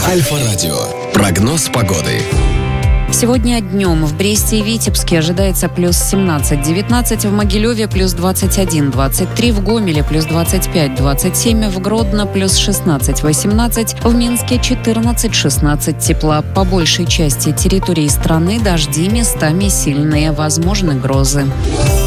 Альфа-радио. Прогноз погоды. Сегодня днем в Бресте и Витебске ожидается плюс 17-19, в Могилеве плюс 21-23, в Гомеле плюс 25-27, в Гродно плюс 16-18, в Минске 14-16 тепла. По большей части территории страны дожди, местами сильные, возможны грозы.